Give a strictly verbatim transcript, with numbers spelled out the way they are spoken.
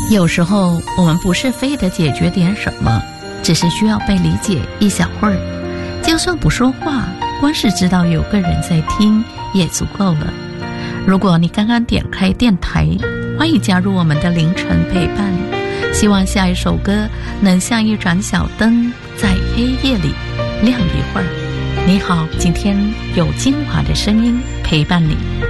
有时候我们不是非得解决点什么，只是需要被理解一小会儿。就算不说话，光是知道有个人在听也足够了。如果你刚刚点开电台，欢迎加入我们的凌晨陪伴。希望下一首歌能像一盏小灯，在黑夜里亮一会儿。你好，今天有精华的声音陪伴你。